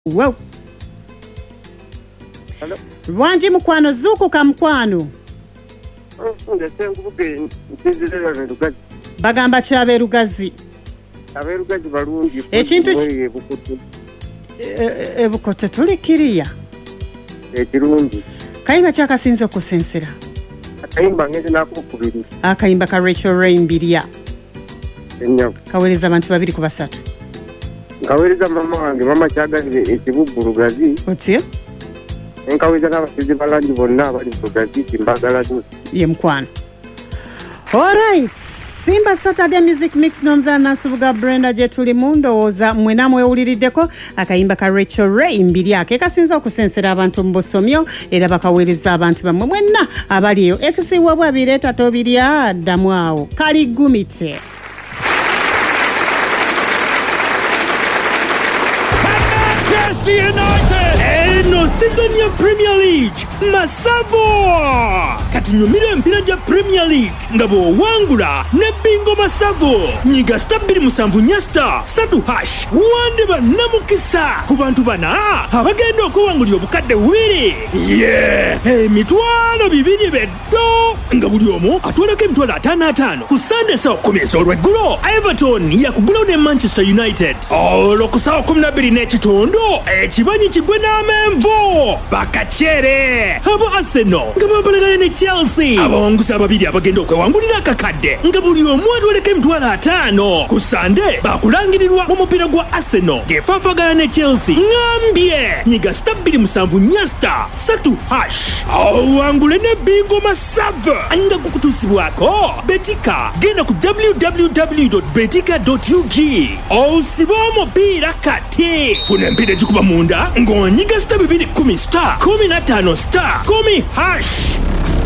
Wow. Hello. Rwanji mukwano zuku ka mukwano. Bagamba kyabeerugazi. Abeerugazi balungi. Ekintu ebukote tulikiriya. Ekirungi. Kayimba kyakasinze okusensera. Akayimba ngeze nakukubiri. Akayimba ka Rachel Ray Mbirya. Enyo. Kawereza abantu babiri ku basatu. Nkaweriza mama wange mama kyagaze ekibugulugazi. Otye? Nkaweriza n'abasezi balangi bonna abali bugazi kimbagala tu. Ye mukwano. All right. Simba Saturday Music Mix nomzana Nsubuga Brenda je tuli mundowooza mwe namwe ewuliriddeko akayimba ka Rachel Ray Mbirya kasinza okusensera abantu mu busomyo era bakaweereza abantu bamwe mwenna abaliyo ekisiibwa bwabireeta tobirya ddamu awo kaligumite. Eno season ya Premier League Masavo kati nyumira empira ja Premier League nga bw'owangula ne bingo Masavo nyiga *2 nyasta *3# wande bannamukisa ku bantu bana abagenda okuwangulira obukadde bubiri emitwalo 2 beddo nga buli omu atwalako emitwalo 5 ku Sunday saa 10 ez'olweggulo Everton yakugulawo ne Manchester United olwo ku saa 12 n'ekitundu ekibanyi kigwe n'amenvu bakachere abo Arsenal nga bambalagana ne Chelsea abawonguzi ababiri abagenda okwewangulira akakadde nga buli omu atwaleko emitwalo 5 ku Sunday bakulangirirwa mu mupiira gwa Arsenal ng'efaafagana ne Chelsea ngambye nyiga *2 nyasta *3# awangule ne bingo Masava nga kukutuusibwako betika genda ku www.betika.ug osiba omupiira kati funa empira gikuba munda ng'onyiga *2 10 *15 *10#.